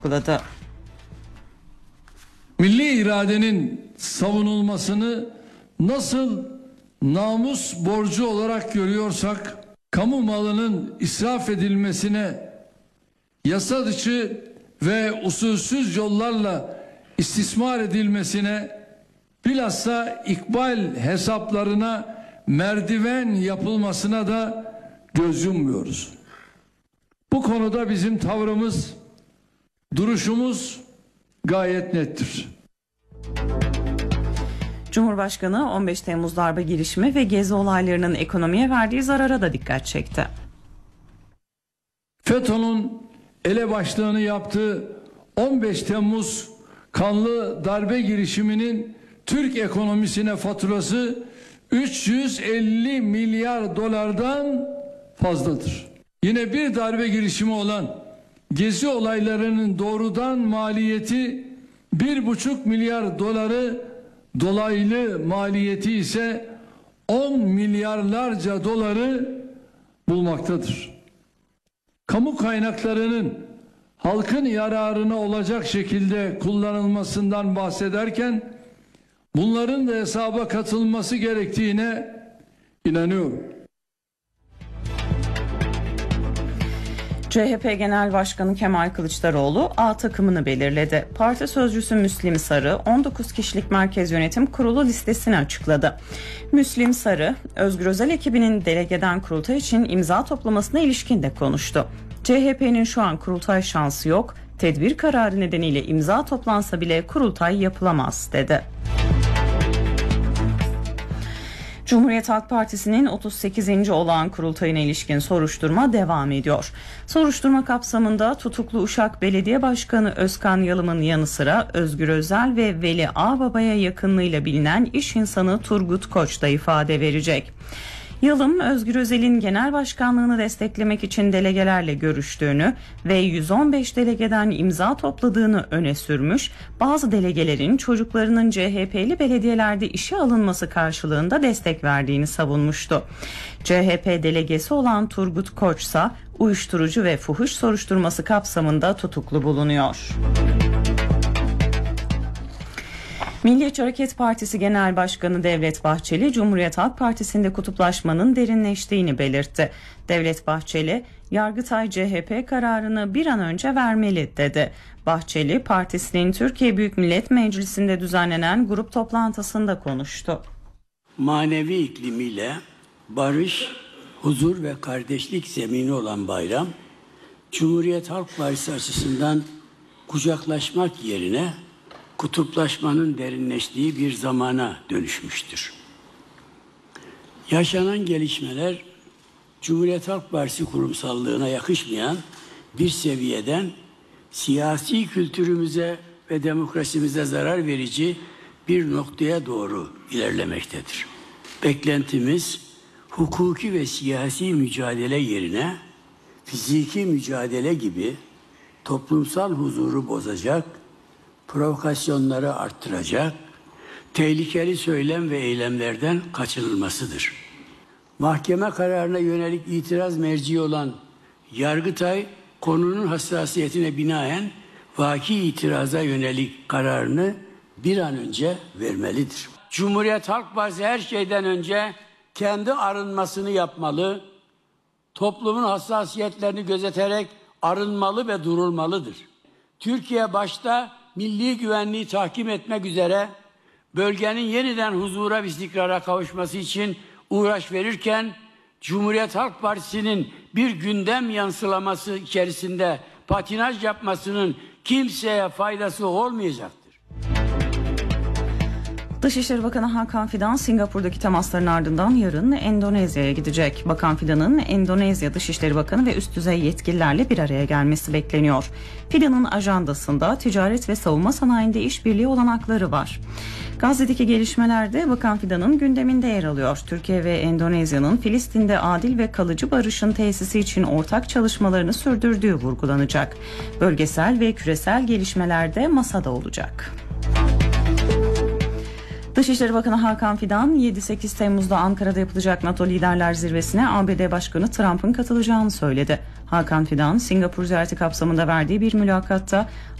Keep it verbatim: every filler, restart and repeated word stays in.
vurguladı. Milli iradenin savunulmasını nasıl namus borcu olarak görüyorsak, kamu malının israf edilmesine, yasa dışı ve usulsüz yollarla istismar edilmesine, bilhassa ikbal hesaplarına merdiven yapılmasına da göz yummuyoruz. Bu konuda bizim tavrımız, duruşumuz gayet nettir. Cumhurbaşkanı on beş Temmuz darbe girişimi ve gezi olaylarının ekonomiye verdiği zarara da dikkat çekti. FETÖ'nün elebaşlığını yaptığı on beş Temmuz kanlı darbe girişiminin Türk ekonomisine faturası üç yüz elli milyar dolardan fazladır. Yine bir darbe girişimi olan gezi olaylarının doğrudan maliyeti bir buçuk milyar doları, dolaylı maliyeti ise on milyarlarca doları bulmaktadır. Kamu kaynaklarının halkın yararına olacak şekilde kullanılmasından bahsederken bunların da hesaba katılması gerektiğine inanıyorum. C H P Genel Başkanı Kemal Kılıçdaroğlu A takımını belirledi. Parti sözcüsü Müslim Sarı on dokuz kişilik Merkez Yönetim Kurulu listesini açıkladı. Müslim Sarı, Özgür Özel ekibinin delegeden kurultay için imza toplamasına ilişkin de konuştu. C H P'nin şu an kurultay şansı yok, tedbir kararı nedeniyle imza toplansa bile kurultay yapılamaz dedi. Cumhuriyet Halk Partisi'nin otuz sekizinci olağan kurultayına ilişkin soruşturma devam ediyor. Soruşturma kapsamında tutuklu Uşak Belediye Başkanı Özkan Yalım'ın yanı sıra Özgür Özel ve Veli Ağbaba'ya yakınlığıyla bilinen iş insanı Turgut Koç da ifade verecek. Yalım, Özgür Özel'in genel başkanlığını desteklemek için delegelerle görüştüğünü ve yüz on beş delegeden imza topladığını öne sürmüş, bazı delegelerin çocuklarının C H P'li belediyelerde işe alınması karşılığında destek verdiğini savunmuştu. C H P delegesi olan Turgut Koç ise uyuşturucu ve fuhuş soruşturması kapsamında tutuklu bulunuyor. Milliyetçi Hareket Partisi Genel Başkanı Devlet Bahçeli, Cumhuriyet Halk Partisi'nde kutuplaşmanın derinleştiğini belirtti. Devlet Bahçeli, Yargıtay C H P kararını bir an önce vermeli dedi. Bahçeli, partisinin Türkiye Büyük Millet Meclisi'nde düzenlenen grup toplantısında konuştu. Manevi iklimiyle barış, huzur ve kardeşlik zemini olan bayram, Cumhuriyet Halk Partisi açısından kucaklaşmak yerine kutuplaşmanın derinleştiği bir zamana dönüşmüştür. Yaşanan gelişmeler Cumhuriyet Halk Partisi kurumsallığına yakışmayan bir seviyeden siyasi kültürümüze ve demokrasimize zarar verici bir noktaya doğru ilerlemektedir. Beklentimiz hukuki ve siyasi mücadele yerine fiziki mücadele gibi toplumsal huzuru bozacak, provokasyonları arttıracak, tehlikeli söylem ve eylemlerden kaçınılmasıdır. Mahkeme kararına yönelik itiraz merci olan Yargıtay, konunun hassasiyetine binaen vaki itiraza yönelik kararını bir an önce vermelidir. Cumhuriyet Halk Partisi her şeyden önce kendi arınmasını yapmalı, toplumun hassasiyetlerini gözeterek arınmalı ve durulmalıdır. Türkiye başta milli güvenliği tahkim etmek üzere bölgenin yeniden huzura ve istikrara kavuşması için uğraş verirken Cumhuriyet Halk Partisi'nin bir gündem yansılaması içerisinde patinaj yapmasının kimseye faydası olmayacaktır. Dışişleri Bakanı Hakan Fidan, Singapur'daki temasların ardından yarın Endonezya'ya gidecek. Bakan Fidan'ın Endonezya Dışişleri Bakanı ve üst düzey yetkililerle bir araya gelmesi bekleniyor. Fidan'ın ajandasında ticaret ve savunma sanayinde işbirliği olanakları var. Gazze'deki gelişmelerde Bakan Fidan'ın gündeminde yer alıyor. Türkiye ve Endonezya'nın Filistin'de adil ve kalıcı barışın tesisi için ortak çalışmalarını sürdürdüğü vurgulanacak. Bölgesel ve küresel gelişmelerde masada olacak. Dışişleri Bakanı Hakan Fidan, yedi sekiz Temmuz'da Ankara'da yapılacak NATO Liderler Zirvesi'ne A B D Başkanı Trump'ın katılacağını söyledi. Hakan Fidan, Singapur ziyareti kapsamında verdiği bir mülakatta